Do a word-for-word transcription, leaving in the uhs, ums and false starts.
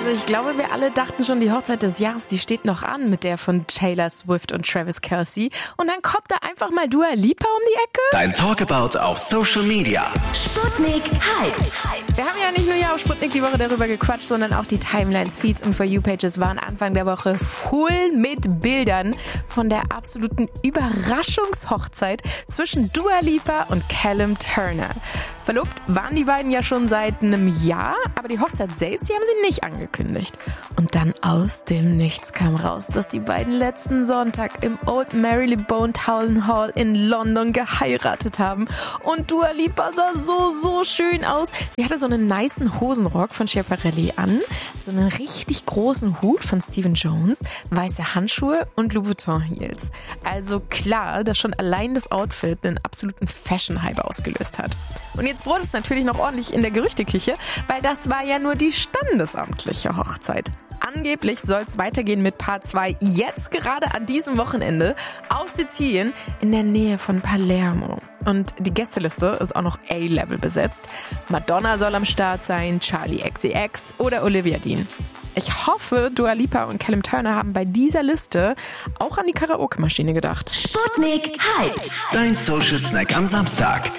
Also ich glaube, wir alle dachten schon, die Hochzeit des Jahres, die steht noch an mit der von Taylor Swift und Travis Kelce. Und dann kommt da einfach mal Dua Lipa um die Ecke. Dein Talkabout auf Social Media. Sputnik Hyped. Wir haben ja nicht nur hier auf Sputnik die Woche darüber gequatscht, sondern auch die Timelines, Feeds und For You-Pages waren Anfang der Woche voll mit Bildern von der absoluten Überraschungshochzeit zwischen Dua Lipa und Callum Turner. Verlobt waren die beiden ja schon seit einem Jahr, aber die Hochzeit selbst, die haben sie nicht angekündigt. Und dann aus dem Nichts kam raus, dass die beiden letzten Sonntag im Old Marylebone Town Hall in London geheiratet haben. Und Dua Lipa sah so, so schön aus. Sie hatte so einen nicen Hosenrock von Schiaparelli an, so einen richtig großen Hut von Stephen Jones, weiße Handschuhe und Louboutin Heels. Also klar, dass schon allein das Outfit einen absoluten Fashion-Hype ausgelöst hat. Und jetzt brodelt es natürlich noch ordentlich in der Gerüchteküche, weil das war ja nur die standesamtliche Hochzeit. Angeblich soll es weitergehen mit Part zwei, jetzt gerade an diesem Wochenende auf Sizilien in der Nähe von Palermo. Und die Gästeliste ist auch noch A-Level besetzt. Madonna soll am Start sein, Charli X C X oder Olivia Dean. Ich hoffe, Dua Lipa und Callum Turner haben bei dieser Liste auch an die Karaoke-Maschine gedacht. Sputnik Hyped. Dein Social Snack am Samstag.